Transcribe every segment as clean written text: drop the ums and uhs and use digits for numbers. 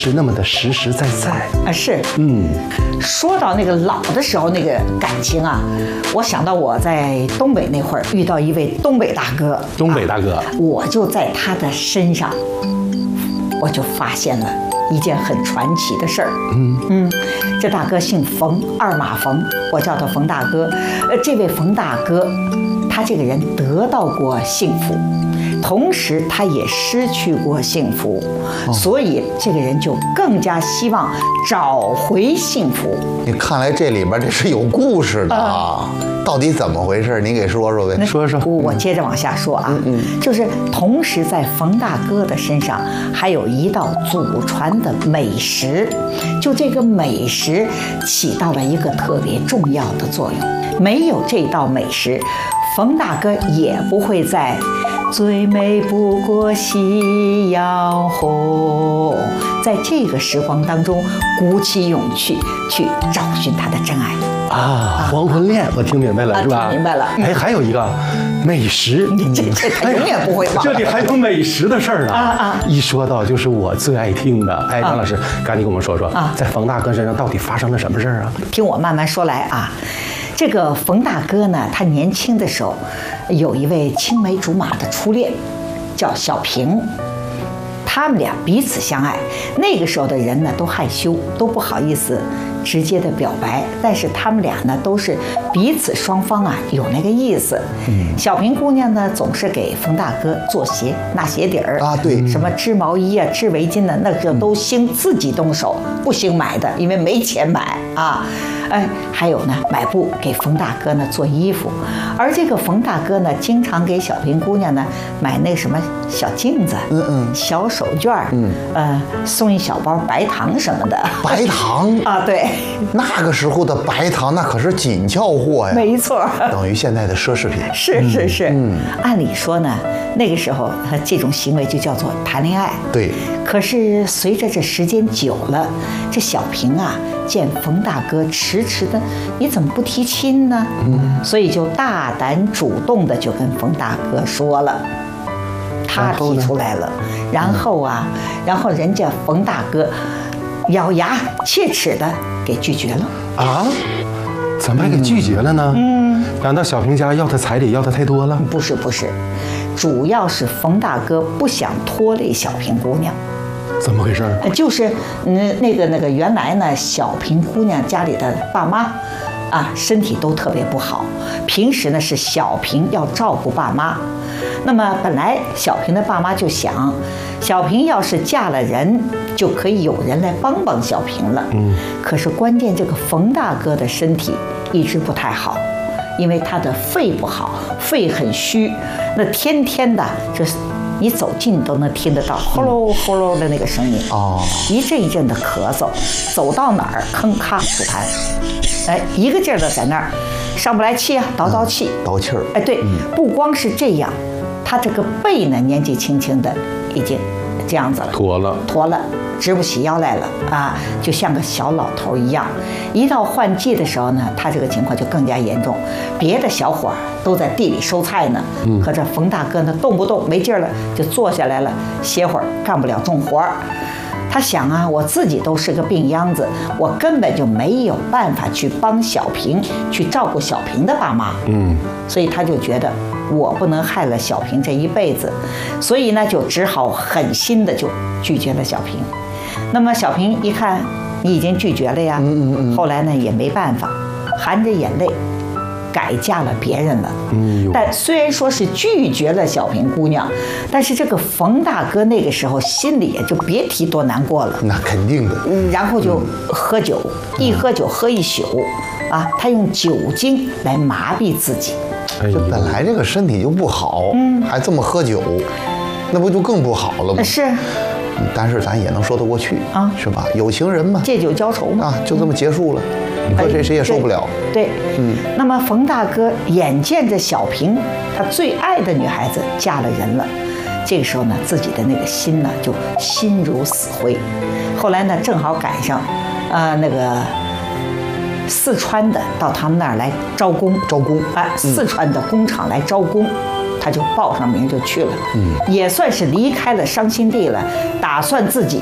是那么的实实在在啊，是，说到那个老的时候那个感情啊，我想到我在东北那会儿遇到一位东北大哥，我就在他的身上，我就发现了一件很传奇的事儿。这大哥姓冯，二马冯，我叫他冯大哥。这位冯大哥，他这个人得到过幸福。同时，他也失去过幸福，所以这个人就更加希望找回幸福。 你看来这里边这是有故事的啊，到底怎么回事？你给说说呗。 说说。 我接着往下说啊，就是同时在冯大哥的身上还有一道祖传的美食，就这个美食起到了一个特别重要的作用。没有这道美食，冯大哥也不会在最美不过夕阳红，在这个时光当中鼓起勇气去找寻他的真爱啊！黄昏恋，我听明白了，是吧？ 听明白了。 哎，还有一个美食， 这他永远不会忘。 这里还有美食的事儿呢。一说到就是我最爱听的。哎，张老师，赶紧跟我们说说在冯大哥身上到底发生了什么事儿啊？ 听我慢慢说来啊。这个冯大哥呢，他年轻的时候有一位青梅竹马的初恋，叫小平。他们俩彼此相爱，那个时候的人呢都害羞，都不好意思直接的表白，但是他们俩呢都是彼此双方啊有那个意思。小平姑娘呢总是给冯大哥做鞋、纳鞋底儿啊，对， 什么织毛衣啊、织围巾的，那个都兴自己动手，不兴买的，因为没钱买啊。还有呢，买布给冯大哥呢做衣服，而这个冯大哥呢，经常给小平姑娘呢买那什么小镜子，小手绢，送一小包白糖什么的。 白糖啊，对， 那个时候的白糖那可是紧俏货呀， 没错， 等于现在的奢侈品。 是，按理说呢，那个时候这种行为就叫做谈恋爱。 对， 可是随着这时间久了，这小平啊，见冯大哥迟迟的，你怎么不提亲呢？所以就大胆主动的就跟冯大哥说了，他提出来了，然后人家冯大哥咬牙切齿的给拒绝了啊？怎么还给拒绝了呢？难道小平家要他彩礼要的太多了？ 不是，主要是冯大哥不想拖累小平姑娘。 怎么回事？ 就是那个原来呢，小平姑娘家里的爸妈啊，身体都特别不好，平时呢是小平要照顾爸妈。那么本来小平的爸妈就想，小平要是嫁了人，就可以有人来帮帮小平了。可是关键这个冯大哥的身体一直不太好，因为他的肺不好，肺很虚，那天天的这你走近都能听得到呼噜呼噜的那个声音一阵一阵的咳嗽，走到哪儿吭咔吐痰，一个劲儿的在那儿上不来气啊，倒气， 倒气儿。 对，不光是这样，他这个背呢年纪轻轻的已经这样子了，驼了，直不起腰来了啊，就像个小老头一样。一到换季的时候呢，他这个情况就更加严重。别的小伙都在地里收菜呢，可这冯大哥呢动不动没劲儿了，就坐下来了，歇会儿，干不了重活儿。他想啊，我自己都是个病秧子，我根本就没有办法去帮小平，去照顾小平的爸妈。所以他就觉得我不能害了小平这一辈子，所以呢，就只好狠心的就拒绝了小平。那么小平一看你已经拒绝了呀，后来呢也没办法，含着眼泪改嫁了别人了。但虽然说是拒绝了小平姑娘，但是这个冯大哥那个时候心里也就别提多难过了。 那肯定的。 然后就喝酒，一喝酒喝一宿啊，他用酒精来麻痹自己。 这本来这个身体就不好，还这么喝酒，那不就更不好了吗？ 是。 但是咱也能说得过去啊，是吧？有情人嘛， 借酒浇愁嘛， 就这么结束了。你说谁也受不了。 对，那么冯大哥眼见着小平他最爱的女孩子嫁了人了，这个时候呢，自己的那个心呢就心如死灰。后来呢，正好赶上，那个四川的到他们那儿来招工，四川的工厂来招工。他就报上名就去了，也算是离开了伤心地了，打算自己呀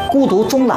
孤独终老。